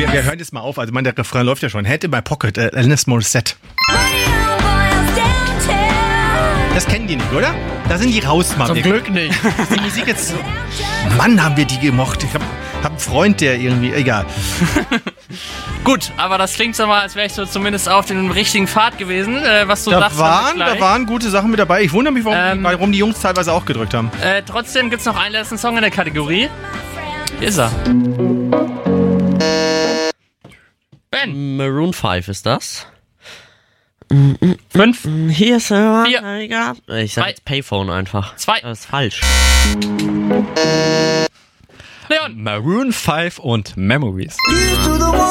wir hören jetzt mal auf. Also, der Refrain läuft ja schon. Head in my pocket, Alanis Morissette. Das kennen die nicht, oder? Da sind die raus, Mann. Zum Glück nicht. Die Musik jetzt... Mann, haben wir die gemocht. Ich hab einen Freund, der irgendwie... Egal. Gut, aber das klingt so mal, als wäre ich so zumindest auf dem richtigen Pfad gewesen, was du sagst. Da waren gute Sachen mit dabei. Ich wundere mich, warum die Jungs teilweise auch gedrückt haben. Trotzdem gibt's noch einen letzten Song in der Kategorie. Hier ist er. Ben. Maroon 5 ist das? 5. Hier ist 4. Ich sag jetzt Payphone einfach. 2. Das ist falsch. Leon. Maroon 5 und Memories.